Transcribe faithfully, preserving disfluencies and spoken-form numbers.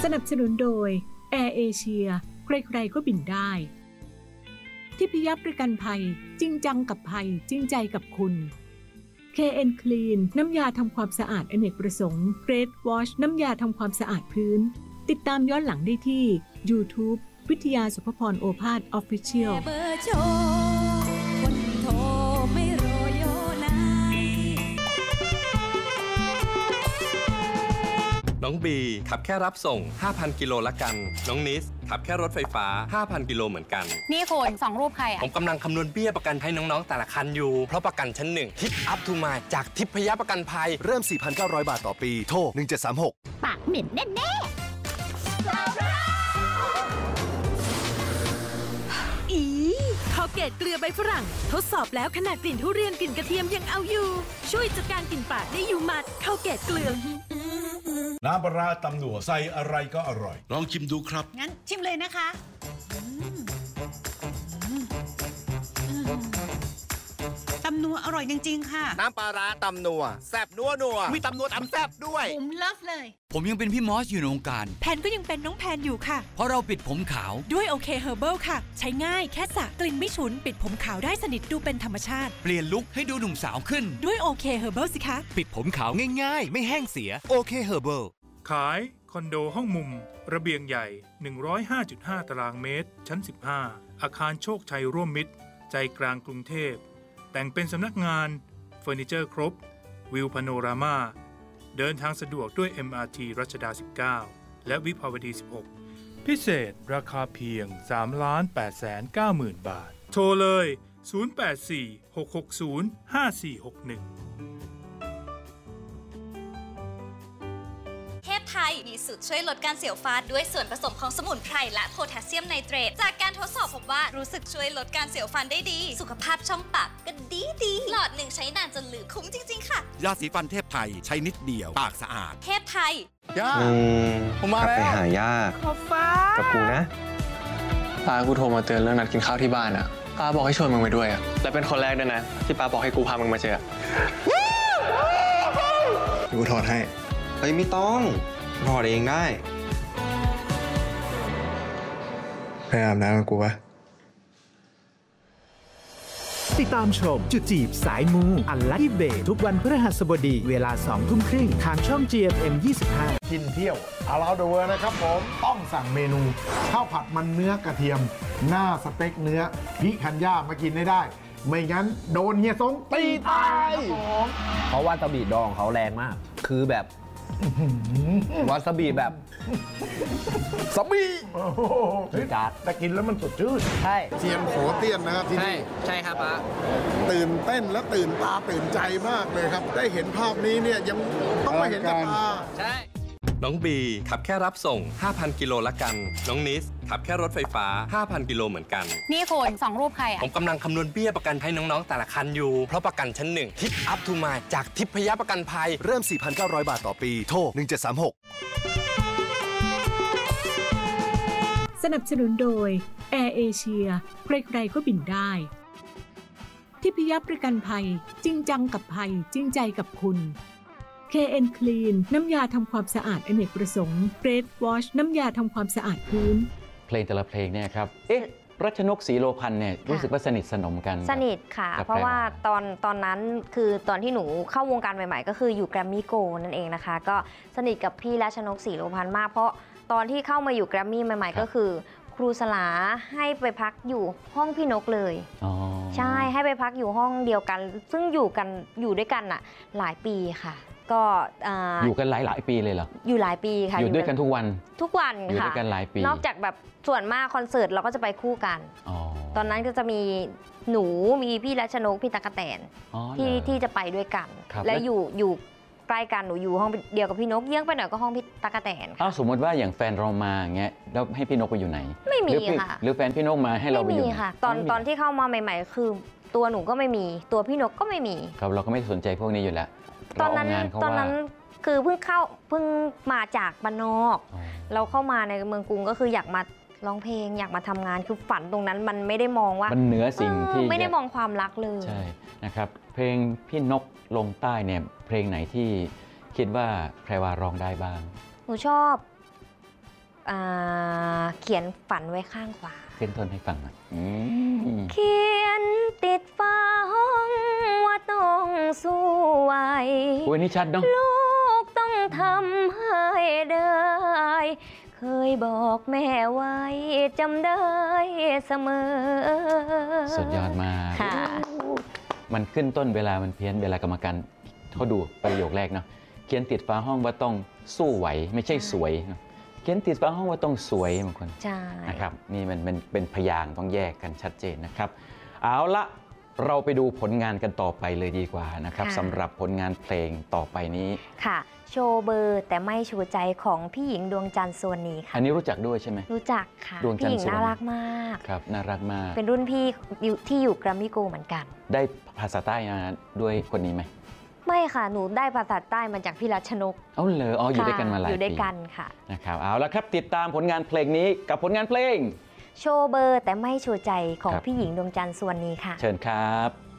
สนับสนุนโดยแอร์เอเชียใครๆก็บินได้ทิพยประกันภัยจริงจังกับภัยจริงใจกับคุณ เค เอ็น Clean น้ำยาทำความสะอาดอเนกประสงค์ Great Wash น้ำยาทำความสะอาดพื้นติดตามย้อนหลังได้ที่ YouTube วิทยาสุภพรโอภาส Official น้องบีขับแค่รับส่ง ห้าพัน กิโลละกันน้องนิสขับแค่รถไฟฟ้า ห้าพัน กิโลเหมือนกันนี่คุณสองรูปใครอ่ะผมกำลังคำนวณเบี้ยประกันให้น้องๆแต่ละคันอยู่เพราะประกันชั้นหนึ่งทิปอัพทูมาจากทิพยประกันภัยเริ่ม สี่พันเก้าร้อย บาทต่อปีโทรหนึ่งเจ็ดสามหกปากเหม็นแน่ๆอีข้าวเกตเกลือใบฝรั่งทดสอบแล้วขนาดกลิ่นทุเรียนกลิ่นกระเทียมยังเอาอยู่ช่วยจัดการกลิ่นปากได้อยู่หมัดข้าวเกตเกลือน้ำปลาร้าตำหนัวใส่อะไรก็อร่อยลองชิมดูครับงั้นชิมเลยนะคะตำนัวอร่อยจริงๆค่ะน้ำปลาร้าตำนัวแซ่บนัวนัวมีตำนัวตำแซ่บด้วยผมเลิฟเลยผมยังเป็นพี่มอสอยู่ในวงการแพนก็ยังเป็นน้องแพนอยู่ค่ะเพราะเราปิดผมขาวด้วยโอเคเฮอร์เบิลค่ะใช้ง่ายแค่สระกลิ่นไม่ฉุนปิดผมขาวได้สนิทดูเป็นธรรมชาติเปลี่ยนลุคให้ดูหนุ่มสาวขึ้นด้วยโอเคเฮอร์เบิลสิคะปิดผมขาวง่ายๆไม่แห้งเสียโอเคเฮอร์เบิลขายคอนโดห้องมุมระเบียงใหญ่ หนึ่งร้อยห้าจุดห้า ตารางเมตรชั้น สิบห้า อาคารโชคชัยร่วมมิตรใจกลางกรุงเทพแต่งเป็นสำนักงานเฟอร์นิเจอร์ครบวิวพาโนรามาเดินทางสะดวกด้วย เอ็ม อาร์ ที รัชดา สิบเก้า และวิภาวดี สิบหก พิเศษราคาเพียง สามล้านแปดแสนเก้าหมื่น บาทโทรเลย ศูนย์ แปด สี่ หก หก ศูนย์ ห้า สี่ หก หนึ่งเทพไทยมีสูตรช่วยลดการเสียวฟันด้วยส่วนผสมของสมุนไพรและโพแทสเซียมไนเตรตจากการทดสอบพบว่ารู้สึกช่วยลดการเสียวฟันได้ดีสุขภาพช่องปากก็ดีดีหลอดหนึ่งใช้นานจนลืมคุ้มจริงๆค่ะยาสีฟันเทพไทยใช้นิดเดียวปากสะอาดเทพไทยย่าผมมาแล้วไปหาย่าขอฟ้ากับกูนะป้ากูโทรมาเตือนเรื่องนัดกินข้าวที่บ้านอ่ะป้าบอกให้ชวนมึงไปด้วยอ่ะและเป็นคนแรกด้วยนะที่ป้าบอกให้กูพามึงมาเจอกูถอดให้เฮ้ยไม่ต้องถอดเองได้ไปอาบน้ำกับกูปะติดตามชมจุดจีบสายมูอันลัคกี้เบย์ทุกวันพฤหัสบดีเวลาสองทุ่มครึ่งทางช่อง จี เอ็ม เอ็ม ยี่สิบห้ากินเที่ยวอาราเดอร์นะครับผมต้องสั่งเมนูข้าวผัดมันเนื้อกระเทียมหน้าสเต็กเนื้อพิคันย่ามากินได้ได้ไม่งั้นโดนเฮียซงตีตายครับผมเพราะว่าตะบีดองเขาแรงมากคือแบบวาซาบิแบบซาบิจัดแต่กินแล้วมันสดชื่นใช่เซียนโขเตี้ยนนะครับที่นี่ใช่ครับป้าตื่นเต้นและตื่นตาตื่นใจมากเลยครับได้เห็นภาพนี้เนี่ยยังต้องมาเห็นกับตาใช่น้องบีขับแค่รับส่ง ห้าพัน กิโลละกันน้องนิสขับแค่รถไฟฟ้า ห้าพัน กิโลเหมือนกันนี่คุณสองรูปใครอ่ะผมกำลังคำนวณเบี้ยประกันให้น้องๆแต่ละคันอยู่เพราะประกันชั้นหนึ่งทิปอัพทูมาจากทิพยประกันภัยเริ่ม สี่พันเก้าร้อย บาทต่อปีโทรหนึ่งเจ็ดสามหกสนับสนุนโดยแอร์เอเชียใครๆก็บินได้ทิพยประกันภัยจริงจังกับภัยจริงใจกับคุณ เค เอ็น Clean น้ำยาทำความสะอาดอเนกประสงค์ Great Wash น้ำยาทำความสะอาดพื้นเพลงแต่ละเพลงเนี่ยครับเอ๊ะรัชนกศรีโลพันธ์เนี่ยรู้สึกว่าสนิทสนมกันสนิทค่ะเพราะว่าตอนตอนนั้นคือตอนที่หนูเข้าวงการใหม่ๆก็คืออยู่แกรมมี่โกลด์นั่นเองนะคะก็สนิทกับพี่รัชนกศรีโลพันธ์มากเพราะตอนที่เข้ามาอยู่แกรมมี่ใหม่ๆก็คือครูสลาให้ไปพักอยู่ห้องพี่นกเลยใช่ให้ไปพักอยู่ห้องเดียวกันซึ่งอยู่กันอยู่ด้วยกันอ่ะหลายปีค่ะก็อยู่กันหลายหลายปีเลยเหรออยู่หลายปีค่ะอยู่ด้วยกันทุกวันทุกวันค่ะอยู่ด้วยกันหลายปีนอกจากแบบส่วนมากคอนเสิร์ตเราก็จะไปคู่กันตอนนั้นก็จะมีหนูมีพี่รัชนกพี่ตะกะแตนที่ที่จะไปด้วยกันและอยู่อยู่ใกล้กันหนูอยู่ห้องเดียวกับพี่นกเยื้องไปหน่อยก็ห้องพี่ตะกะแตนอ้าวสมมติว่าอย่างแฟนเรามาอย่างเงี้ยแล้วให้พี่นกไปอยู่ไหนไม่มีค่ะหรือแฟนพี่นกมาให้เราไปอยู่ไม่มีค่ะตอนตอนที่เข้ามาใหม่ๆคือตัวหนูก็ไม่มีตัวพี่นกก็ไม่มีครับเราก็ไม่สนใจพวกนี้อยู่แล้วตอนนั้นตอนนั้นคือเพิ่งเข้าเพิ่งมาจากบ้านนอกเราเข้ามาในเมืองกรุงก็คืออยากมาร้องเพลงอยากมาทำงานคือฝันตรงนั้นมันไม่ได้มองว่ามันเหนือสิ่งที่ไม่ได้มองความรักเลยใช่นะครับเพลงพี่นกลงใต้เนี่ยเพลงไหนที่คิดว่าแพรวาร้องได้บ้างหนูชอบอ่าเขียนฝันไว้ข้างขวาขึ้นต้นให้ฟังหน่อยเขียนติดฝาห้องว่าต้องสู้ไหวโอ้ยนี่ชัดเนาะลูกต้องทำให้ได้เคยบอกแม่ไว้จำได้เสมอสุดยอดมากมันขึ้นต้นเวลามันเพี้ยนเวลากรรมการเขาดูประโยคแรกเนาะเขียนติดฝาห้องว่าต้องสู้ไหวไม่ใช่สวยเขียนติดฝาห้องว่าต้องสวยบางคนใช่นะครับนี่มันเป็นเป็นพยางค์ต้องแยกกันชัดเจนนะครับเอาละเราไปดูผลงานกันต่อไปเลยดีกว่านะครับสำหรับผลงานเพลงต่อไปนี้ค่ะโชว์เบอร์แต่ไม่ชูใจของพี่หญิงดวงจันทร์ส่วนนี้ค่ะอันนี้รู้จักด้วยใช่ไหมรู้จักค่ะพี่หญิงน่ารักมากครับน่ารักมากเป็นรุ่นพี่ที่อยู่แกรมมี่โกลด์เหมือนกันได้ภาษาใต้มาด้วยคนนี้ไหมไม่ค่ะหนูได้ภาษาใต้มาจากพี่รัชนกเอาเลยอ๋ออยู่ด้วยกันมาหลายปีอยู่ด้วยกันค่ะนะครับเอาละครับติดตามผลงานเพลงนี้กับผลงานเพลงโชว์เบอร์แต่ไม่ชูใจของพี่หญิงดวงจันทร์ส่วนนี้ค่ะเชิญครับ